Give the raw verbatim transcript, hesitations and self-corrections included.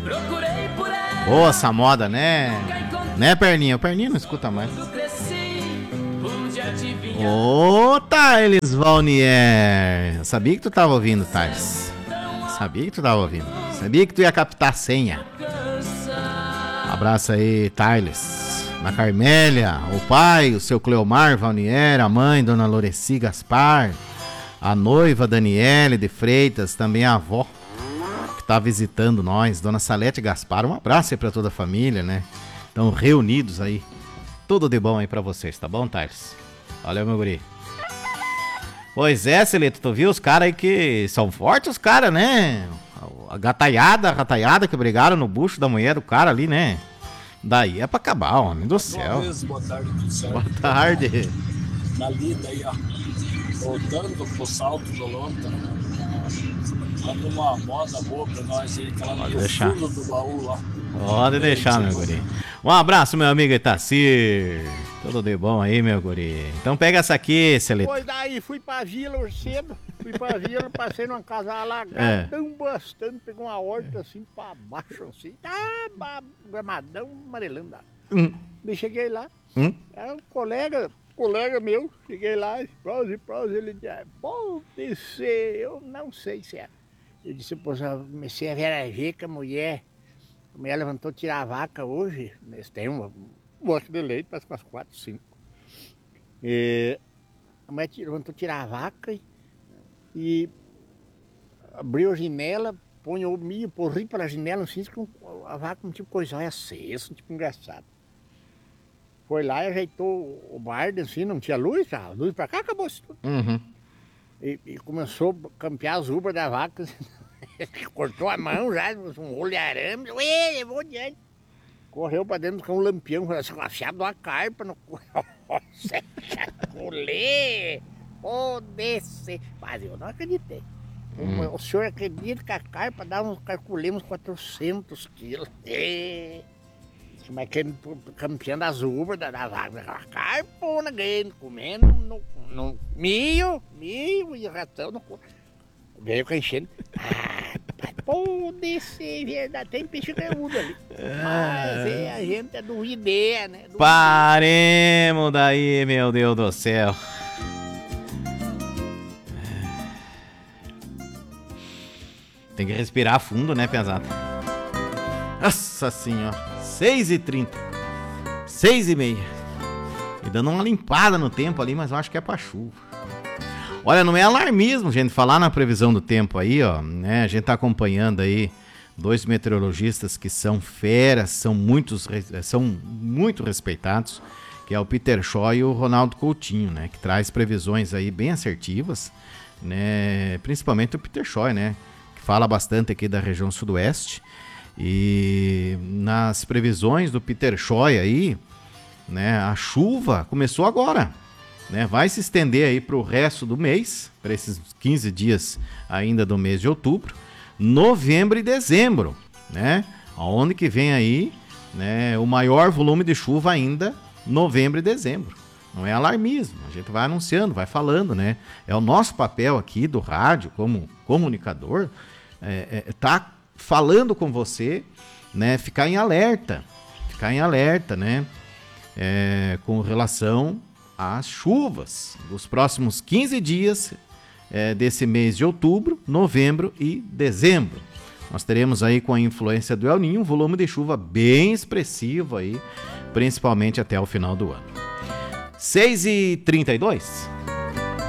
Boa essa moda, né? Né, Perninha? O Perninha não escuta mais. Ô, Thales Valnier. Sabia que tu tava ouvindo, Thales. Sabia que tu tava ouvindo. Sabia que tu ia captar a senha. Abraço aí, Thales. Na Carmélia, o pai, o seu Cleomar Valnier, a mãe, Dona Loreci Gaspar, a noiva Daniele de Freitas, também a avó que tá visitando nós, Dona Salete Gaspar. Um abraço aí pra toda a família, né? Estão reunidos aí. Tudo de bom aí pra vocês, tá bom, Thales? Valeu, meu guri. Pois é, Celito, tu viu os caras aí que são fortes, os caras, né? A gataiada, a rataiada que brigaram no bucho da mulher do cara ali, né? Daí é pra acabar, homem do céu. Vez, boa tarde, tudo certo? Boa tarde. Na lida aí, ó. Voltando pro salto do Lonta. Manda uma moda boa pra nós aí, aquela Pode no deixar. fundo do baú lá. Pode deixar, meu guri. Um abraço, meu amigo Itacir. Tudo de bom aí, meu guri. Então pega essa aqui, Celito. Pois daí fui pra vila hoje cedo, fui pra vila, passei numa casa alagada, É. tão bastante, pegou uma horta assim pra baixo, assim, tá gramadão amarelando. Hum. E cheguei lá, Hum? era um colega, colega meu, cheguei lá, prosa e prosa, ele disse, pode ser, eu não sei se é. Eu disse, pô, eu comecei a ver com a mulher, a mulher levantou tirar a vaca hoje, eles têm uma bosta de leite, parece umas quatro, cinco. E a mulher levantou tirar a vaca e, e abriu a janela, põe o milho, porri pela janela, assim, com a vaca um tipo coisa acesa, um tipo engraçado. Foi lá e ajeitou o bardo, assim, não tinha luz, a luz pra cá, acabou isso tudo. Uhum. E, e começou a campear as ubas da vaca, cortou a mão já, um olho de arame, ué, levou adiante. Correu pra dentro com um lampião, assim, com a fiada de uma carpa no Nossa, colê, pô, descer. Mas eu não acreditei. Hum. O, o senhor acredita que a carpa dá uns, calculei uns quatrocentos quilos. É. Mas que campeando as uvas da, da vaca, a carpona ganhando, comendo no, no milho, milho e ratão no corpo. Veio com a enchendo. Ah, pode ser verdade, tem peixe graúdo ali. Mas é, a gente é do ideia, né? Do Paremos daí, meu Deus do céu. Tem que respirar fundo, né, pesado? Nossa senhora. seis e trinta. seis e meia. E dando uma limpada no tempo ali, mas eu acho que é pra chuva. Olha, não é alarmismo, gente, falar na previsão do tempo aí, ó, né? A gente tá acompanhando aí dois meteorologistas que são feras, são, muitos, são muito respeitados, que é o Peter Shaw e o Ronaldo Coutinho, né? Que traz previsões aí bem assertivas, né? Principalmente o Peter Shaw, né? Que fala bastante aqui da região sudoeste. E nas previsões do Peter Shaw aí, né? A chuva começou agora. Né, vai se estender aí para o resto do mês, para esses quinze dias ainda do mês de outubro, novembro e dezembro, né? Onde que vem aí, né, o maior volume de chuva ainda, novembro e dezembro. Não é alarmismo, a gente vai anunciando, vai falando, né? É o nosso papel aqui do rádio, como comunicador, é, é, tá falando com você, né? Ficar em alerta, ficar em alerta, né? É, com relação as chuvas dos próximos quinze dias é, desse mês de outubro, novembro e dezembro. Nós teremos aí, com a influência do El Niño, um volume de chuva bem expressivo aí, principalmente até o final do ano. seis e trinta e dois.